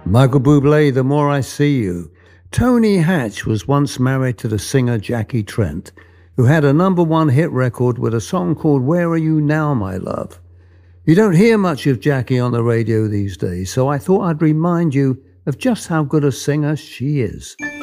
Michael Bublé, The More I See You. Tony Hatch was once married to the singer Jackie Trent, who had a #1 hit record with a song called Where Are You Now, My Love? You don't hear much of Jackie on the radio these days, so I thought I'd remind you of just how good a singer she is.